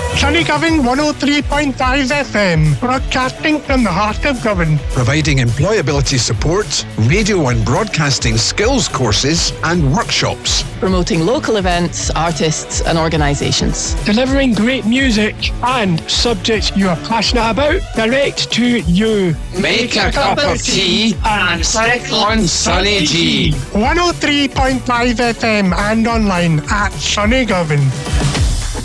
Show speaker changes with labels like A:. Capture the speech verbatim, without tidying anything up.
A: Sunnygovan one oh three point five F M, broadcasting from the heart of Govan.
B: Providing employability support, radio and broadcasting skills courses and workshops.
C: Promoting local events, artists and organisations.
A: Delivering great music and subjects you are passionate about direct to you.
D: Make a cup of tea and stick on Sunny G.
A: one oh three point five F M and online at Sunnygovan.